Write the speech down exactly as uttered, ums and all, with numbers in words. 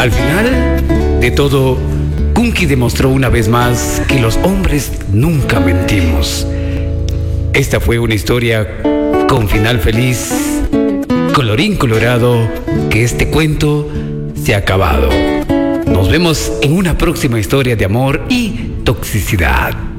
Al final de todo, Kunki demostró una vez más que los hombres nunca mentimos. Esta fue una historia con final feliz. Colorín colorado, que este cuento se ha acabado. Nos vemos en una próxima historia de amor y toxicidad.